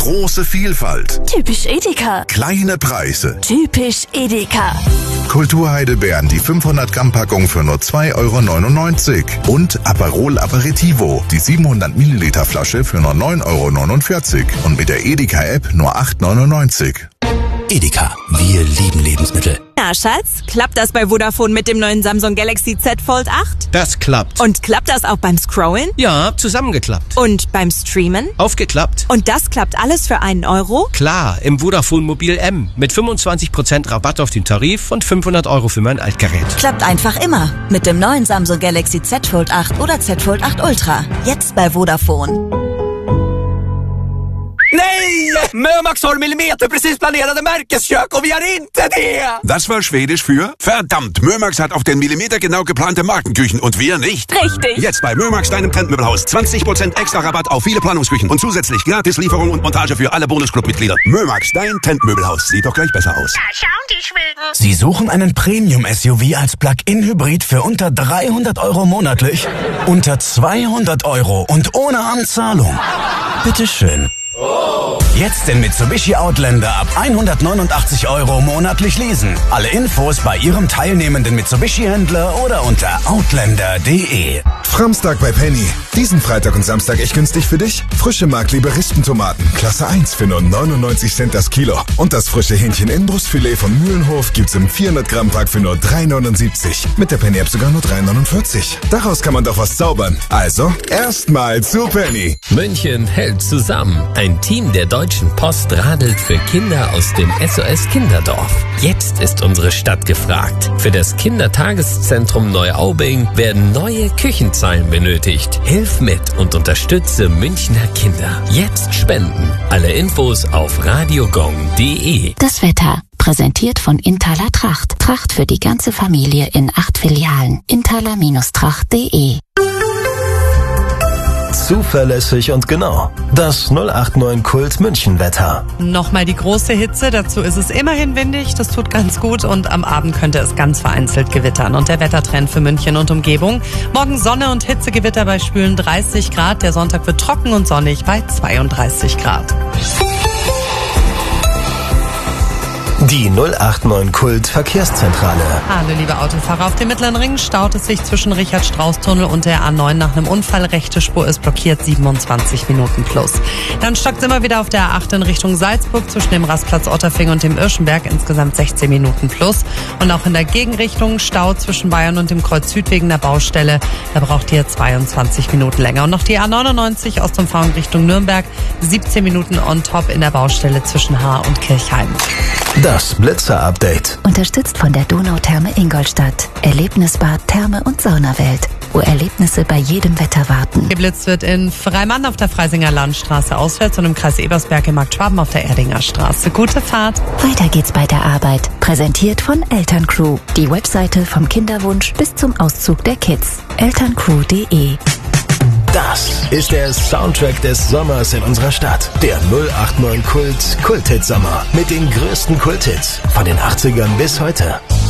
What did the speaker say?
Große Vielfalt. Typisch Edeka. Kleine Preise. Typisch Edeka. Kulturheidelbeeren, die 500 Gramm Packung für nur 2,99 € und Aperol Aperitivo, die 700 Milliliter Flasche für nur 9,49 € und mit der Edeka App nur 8,99 €. Edeka, wir lieben Lebensmittel. Na, Schatz, klappt das bei Vodafone mit dem neuen Samsung Galaxy Z Fold 8? Das klappt. Und klappt das auch beim Scrollen? Ja, zusammengeklappt. Und beim Streamen? Aufgeklappt. Und das klappt alles für 1 €? Klar, im Vodafone Mobil M mit 25% Rabatt auf den Tarif und 500 € für mein Altgerät. Klappt einfach immer. Mit dem neuen Samsung Galaxy Z Fold 8 oder Z Fold 8 Ultra. Jetzt bei Vodafone. Nej! Mömax har millimeterprecis planerade Märkeskök och vi har inte det! Das war Schwedisch für verdammt, Mömax hat auf den Millimeter genau geplante Markenküchen und wir nicht. Richtig. Jetzt bei Mömax, deinem Trendmöbelhaus. 20% extra Rabatt auf viele Planungsküchen und zusätzlich gratis Lieferung und Montage für alle Bonusclub-Mitglieder. Mömax, dein Trendmöbelhaus. Sieht doch gleich besser aus. Da schauen die Schweden. Sie suchen einen Premium-SUV als Plug-in-Hybrid für unter 300 € monatlich? Unter 200 € und ohne Anzahlung. Bitteschön. Jetzt den Mitsubishi Outlander ab 189 € monatlich leasen. Alle Infos bei Ihrem teilnehmenden Mitsubishi-Händler oder unter outlander.de. Framstag bei Penny. Diesen Freitag und Samstag echt günstig für dich. Frische Mark-Liberisten-Tomaten, Klasse 1 für nur 99 Cent das Kilo. Und das frische Hähnchen-Inbrustfilet von Mühlenhof gibt's im 400 Gramm Pack für nur 3,79. Mit der Penny-App sogar nur 3,49. Daraus kann man doch was zaubern. Also, erstmal zu Penny. München hält zusammen. Ein Team der Deutschen Post radelt für Kinder aus dem SOS Kinderdorf. Jetzt ist unsere Stadt gefragt. Für das Kindertageszentrum Neuaubing werden neue Küchenzeilen benötigt. Hilf mit und unterstütze Münchner Kinder. Jetzt spenden. Alle Infos auf radiogong.de. Das Wetter. Präsentiert von Intaler Tracht. Tracht für die ganze Familie in 8 Filialen. Intaler-Tracht.de. Zuverlässig und genau. Das 089 Kult München Wetter. Nochmal die große Hitze, dazu ist es immerhin windig, das tut ganz gut und am Abend könnte es ganz vereinzelt gewittern. Und der Wettertrend für München und Umgebung: morgen Sonne und Hitzegewitter bei schwülen 30 Grad, der Sonntag wird trocken und sonnig bei 32 Grad. Die 089 Kult Verkehrszentrale. Hallo liebe Autofahrer, auf dem Mittleren Ring staut es sich zwischen Richard-Strauß-Tunnel und der A9 nach einem Unfall. Rechte Spur ist blockiert, 27 Minuten plus. Dann stockt es immer wieder auf der A8 in Richtung Salzburg zwischen dem Rastplatz Otterfing und dem Irschenberg, insgesamt 16 Minuten plus. Und auch in der Gegenrichtung Stau zwischen Bayern und dem Kreuz Süd wegen der Baustelle. Da braucht ihr 22 Minuten länger. Und noch die A99 Ostumfahrung in Richtung Nürnberg, 17 Minuten on top in der Baustelle zwischen Haar und Kirchheim. Das Blitzer-Update. Unterstützt von der Donautherme Ingolstadt. Erlebnisbad, Therme und Saunawelt, wo Erlebnisse bei jedem Wetter warten. Geblitzt wird in Freimann auf der Freisinger Landstraße auswärts und im Kreis Ebersberg in Marktschwaben auf der Erdinger Straße. Gute Fahrt. Weiter geht's bei der Arbeit. Präsentiert von Elterncrew. Die Webseite vom Kinderwunsch bis zum Auszug der Kids. Elterncrew.de. Das ist der Soundtrack des Sommers in unserer Stadt. Der 089 Kult Kulthit Sommer mit den größten Kulthits von den 80ern bis heute.